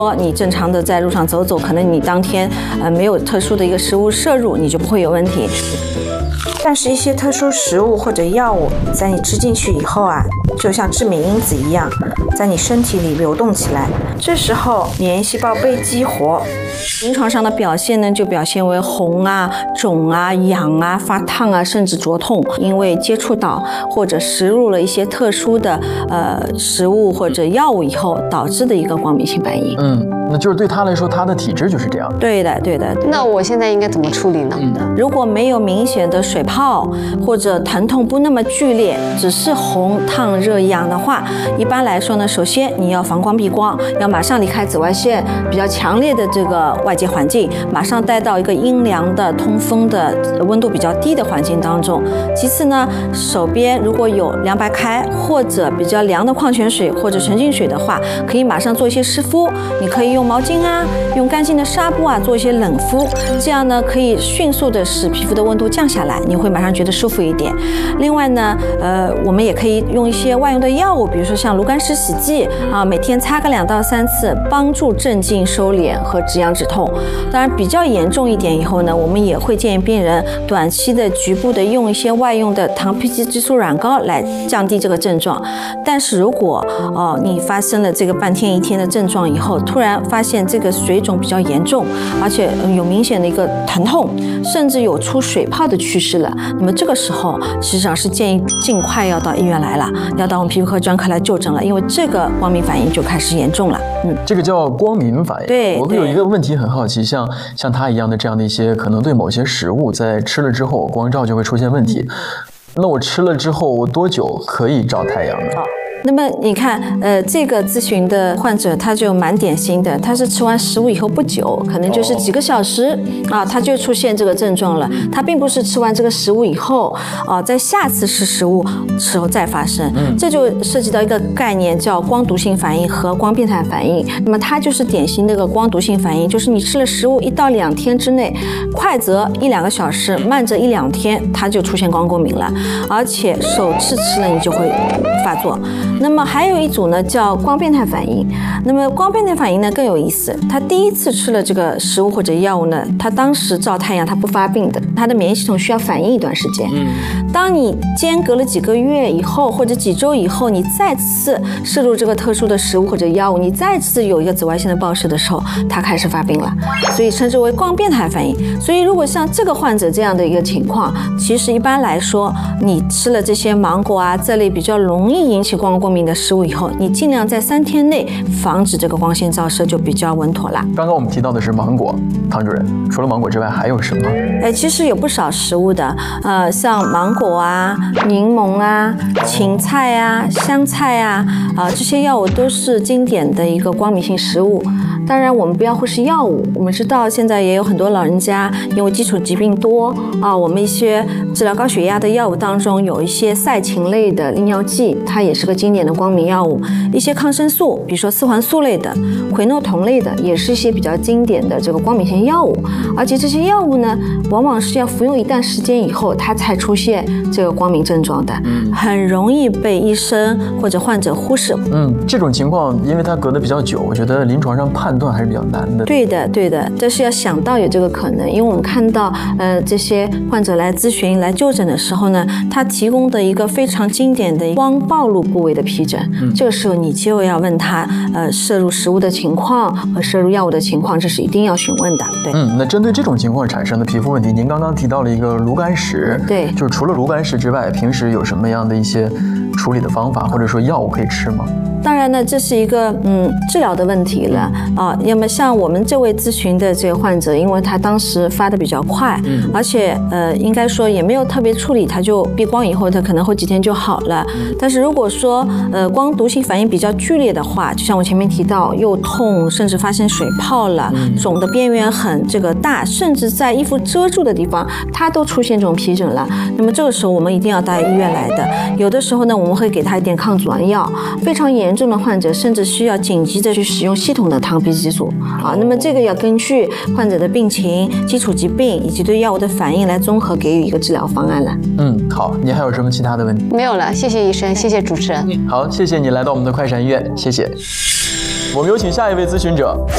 你正常的在路上走走，可能你当天没有特殊的一个食物摄入，你就不会有问题。但是，一些特殊食物或者药物在你吃进去以后啊，就像致敏因子一样，在你身体里流动起来，这时候免疫细胞被激活。临床上的表现呢，就表现为红啊、肿啊、痒啊、发烫啊，甚至灼痛，因为接触到或者食入了一些特殊的食物或者药物以后导致的一个光敏性反应。 那就是对他来说，他的体质就是这样。 对的，对的。 那我现在应该怎么处理呢？ 如果没有明显的水泡或者疼痛不那么剧烈，只是红、烫、热、痒的话，一般来说呢，首先你要防光避光，要马上离开紫外线比较强烈的这个外界环境，马上带到一个阴凉的、通风的、温度比较低的环境当中。其次呢，手边如果有凉白开或者比较凉的矿泉水或者纯净水的话，可以马上做一些湿敷。你可以用毛巾啊，用干净的纱布啊做一些冷敷，这样呢可以迅速的使皮肤的温度降下来，你会马上觉得舒服一点。另外呢，我们也可以用一些外用的药物，比如说像炉甘石洗剂啊，每天擦个2到3次，帮助镇静、收敛和止痒止痛。当然比较严重一点以后呢，我们也会建议病人短期的局部的用一些外用的糖皮质激素软膏来降低这个症状。但是如果你发生了这个半天一天的症状以后，突然发现这个水肿比较严重，而且有明显的一个疼痛，甚至有出水泡的趋势了，那么这个时候实际上是建议尽快要到医院来了，要到我们皮肤科专科来就诊了，因为这个光敏反应就开始严重了。 这个叫光敏反应。 对， 我有一个问题很好奇，像他一样的这样的一些可能对某些食物在吃了之后光照就会出现问题，那我吃了之后我多久可以照太阳呢？ 那么你看，这个咨询的患者他就蛮典型的，他是吃完食物以后不久，可能就是几个小时啊，他就出现这个症状了。他并不是吃完这个食物以后在下次吃食物时候再发生，这就涉及到一个概念叫光毒性反应和光变态反应。那么它就是典型的一个光毒性反应，就是你吃了食物1到2天之内，快则1-2个小时，慢则1-2天，它就出现光过敏了，而且首次吃了你就会发作。那么还有一组呢叫光变态反应。那么光变态反应呢更有意思，他第一次吃了这个食物或者药物呢，他当时照太阳他不发病的，他的免疫系统需要反应一段时间。当你间隔了几个月以后或者几周以后，你再次摄入这个特殊的食物或者药物，你再次有一个紫外线的暴射的时候，他开始发病了，所以称之为光变态反应。所以如果像这个患者这样的一个情况，其实一般来说，你吃了这些芒果啊这类比较容易引起光过敏的食物以后，你尽量在3天内防止这个光线照射，就比较稳妥了。 刚刚我们提到的是芒果，唐主任，除了芒果之外还有什么？ 其实有不少食物的，像芒果啊、柠檬啊、芹菜啊、香菜啊，这些药物都是经典的一个光敏性食物。当然我们不要忽视药物，我们知道现在也有很多老人家因为基础疾病多我们一些治疗高血压的药物当中有一些赛嗪类的利尿剂，它也是个经典的光敏药物。一些抗生素，比如说四环素类的、喹诺酮类的，也是一些比较经典的这个光敏性药物。而且这些药物呢，往往是要服用一段时间以后，它才出现这个光敏症状的，很容易被医生或者患者忽视。 这种情况，因为它隔得比较久，我觉得临床上判断还是比较难的。 对的，对的，这是要想到有这个可能，因为我们看到这些患者来咨询、来就诊的时候呢，他提供的一个非常经典的光暴露部位的皮疹，这个时候你就要问他摄入食物的情况和摄入药物的情况，这是一定要询问的。对， 那针对这种情况产生的皮肤问题，您刚刚提到了一个炉甘石， 对， 就是除了炉甘石之外，平时有什么样的一些处理的方法，或者说药物可以吃吗？ 当然呢，这是一个治疗的问题了那么像我们这位咨询的这个患者，因为他当时发的比较快，而且应该说也没有特别处理，他就避光以后，他可能会几天就好了。但是如果说光毒性反应比较剧烈的话，就像我前面提到，又痛，甚至发生水泡了，肿的边缘很这个大，甚至在衣服遮住的地方，它都出现这种皮疹了。那么这个时候我们一定要到医院来的。有的时候呢，我们会给他一点抗组胺药，非常严重的患者甚至需要紧急的去使用系统的糖皮质激素那么这个要根据患者的病情、基础疾病以及对药物的反应来综合给予一个治疗方案了。 好，你还有什么其他的问题？ 没有了，谢谢医生，谢谢主持人。 好，谢谢你来到我们的快闪医院，谢谢。我们有请下一位咨询者。